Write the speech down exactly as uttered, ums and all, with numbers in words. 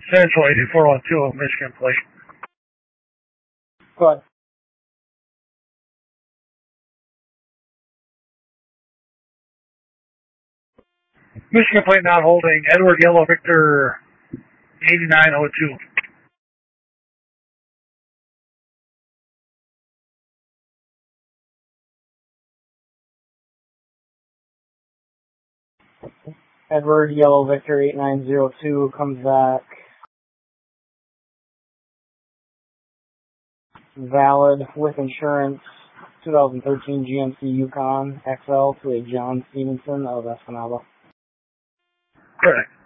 Central eighty-four one two, Michigan plate. Go ahead. Michigan plate not holding. Edward Yellow Victor eighty-nine oh two. Edward Yellow Victor eight nine zero two comes back. Valid with insurance. twenty thirteen G M C Yukon X L to a John Stevenson of Escanaba. Correct.